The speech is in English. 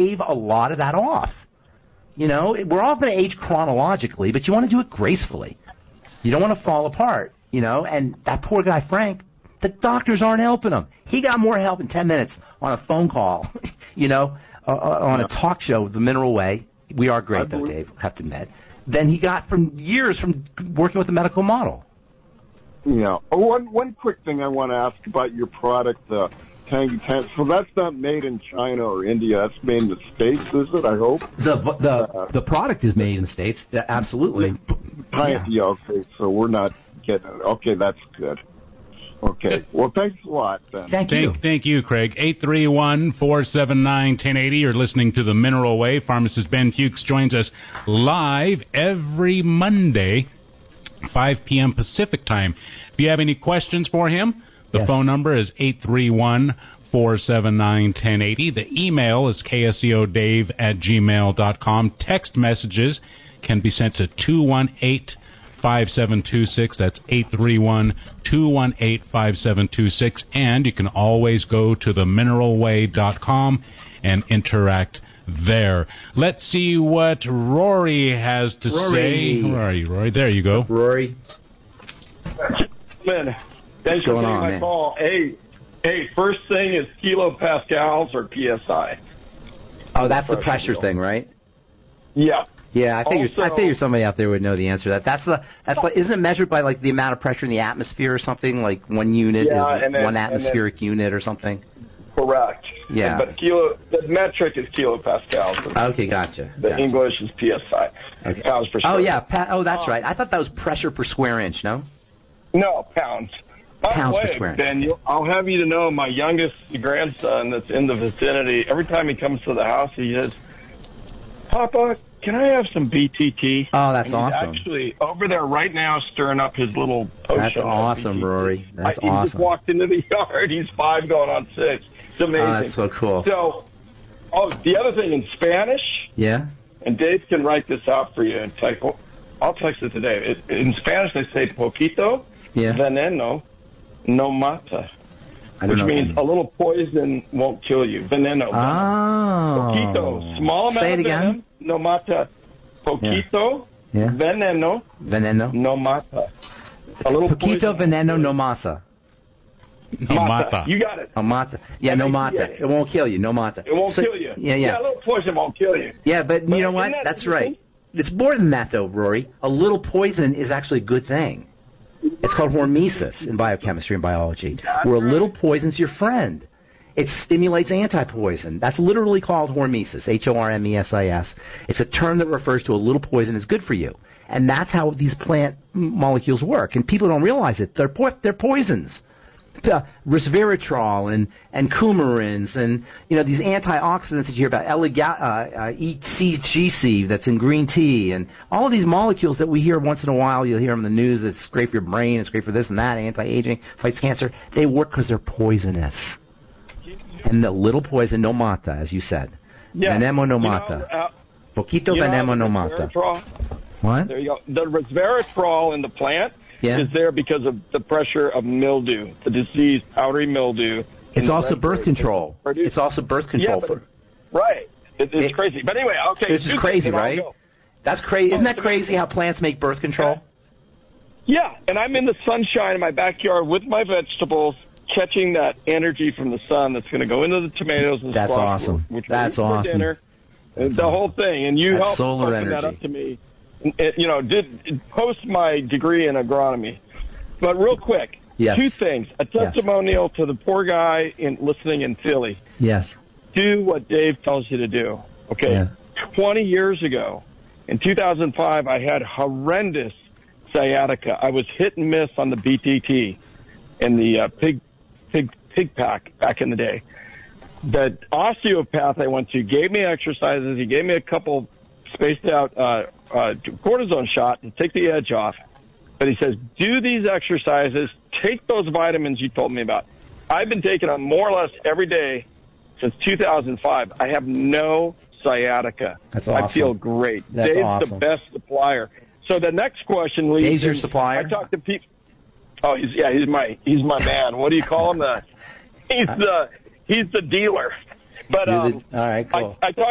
shave a lot of that off. You know, we're all going to age chronologically, but you want to do it gracefully. You don't want to fall apart, you know, and that poor guy, Frank, the doctors aren't helping him. He got more help in 10 minutes on a phone call, you know, on a talk show, The Mineral Way. We are great, though, Dave, have to admit. Than he got from years from working with the medical model. Yeah. One quick thing I want to ask about your product, the Tangy Tank. So that's not made in China or India. That's made in the States, is it? I hope. The product is made in the States. Absolutely. Yeah. Okay. So we're not getting it. Okay, that's good. Okay. Well, thanks a lot, then. Thank you. Thank you, Craig. 831-479-1080. You're listening to The Mineral Way. Pharmacist Ben Fuchs joins us live every Monday, 5 p.m. Pacific time. If you have any questions for him, the phone number is 831-479-1080. The email is kscodave@gmail.com. Text messages can be sent to 218-5726. That's 831-218-5726. And you can always go to themineralway.com and interact there. Let's see what Rory has to say. Where are you, Rory? There you go. Rory. Man, thanks for taking my call. Hey, first thing is kilopascals or PSI. Oh, that's the pressure thing, right? Yeah. Yeah, I figure somebody out there would know the answer to that. That's like, isn't it measured by like the amount of pressure in the atmosphere or something? Like 1 unit is one atmospheric unit or something? Correct. Yeah. But the metric is kilopascals. Okay, gotcha. The English is PSI. Okay. Pounds per square. Oh, yeah. That's right. I thought that was pressure per square inch, no? No, pounds. Pounds By the per way, square inch. Ben, I'll have you to know my youngest grandson that's in the vicinity, every time he comes to the house, he says, Papa, can I have some BTT? Oh, that's awesome. He's actually over there right now stirring up his little potion. That's awesome, Rory. That's he awesome. just walked into the yard. He's 5 going on 6. It's amazing. Oh, that's so cool. So, the other thing in Spanish, yeah, and Dave can write this out for you and type. I'll text it today. In Spanish, they say poquito, veneno, no mata. Which means a little poison won't kill you. Veneno. Poquito. Small amount Say it of again. venom. No mata. Poquito. Veneno. Veneno. No mata. A little Poquito veneno no masa. No mata. You got it. No mata. Yeah, no mata. It won't kill you. No mata. It won't kill you. Yeah. A little poison won't kill you. Yeah, but you know what? That's right. It's more than that, though, Rory. A little poison is actually a good thing. It's called hormesis in biochemistry and biology, where a little poison's your friend. It stimulates anti-poison. That's literally called hormesis, Hormesis. It's a term that refers to a little poison is good for you. And that's how these plant molecules work. And people don't realize it. They're poisons. Resveratrol and coumarins and, you know, these antioxidants that you hear about, ECGC that's in green tea, and all of these molecules that we hear once in a while. You'll hear them in the news. It's great for your brain. It's great for this and that. Anti-aging, fights cancer. They work because they're poisonous. And the little poison, no mata, as you said. Yeah. Veneno no mata. Poquito veneno no mata. What? There you go. The resveratrol in the plant is there because of the pressure of mildew, the disease, powdery mildew. It's also birth control. It's also birth control. Yeah, right. It's crazy. But anyway, okay. This is crazy, right? That's crazy. Isn't that crazy how plants make birth control? Yeah, and I'm in the sunshine in my backyard with my vegetables, catching that energy from the sun that's going to go into the tomatoes and That's squash, awesome. which That's for awesome. dinner. The whole thing. And you helped solar open that energy. up to me. Did post my degree in agronomy. But real quick, 2 things. A testimonial to the poor guy listening in Philly. Yes. Do what Dave tells you to do. Okay. Yeah. 20 years ago, in 2005, I had horrendous sciatica. I was hit and miss on the BTT and the pig pack back in the day. The osteopath I went to gave me exercises. He gave me a couple spaced out cortisone shot to take the edge off. But he says, do these exercises, take those vitamins you told me about. I've been taking them more or less every day since 2005. I have no sciatica. That's awesome. I feel great. That's Dave's awesome. the best supplier. So the next question leads. Dave's your supplier? I talk to people. Oh, he's my man. What do you call him? He's the dealer. But all right, cool. I talk